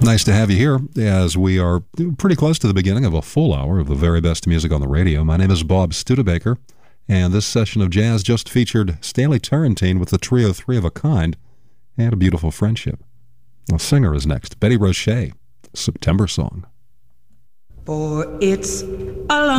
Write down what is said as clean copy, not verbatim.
Nice to have you here as we are pretty close to the beginning of a full hour of the very best music on the radio. My name is Bob Studebaker, and this session of jazz just featured Stanley Turrentine with the trio Three of a Kind and A Beautiful Friendship. A singer is next, Betty Roche, September Song. For it's a long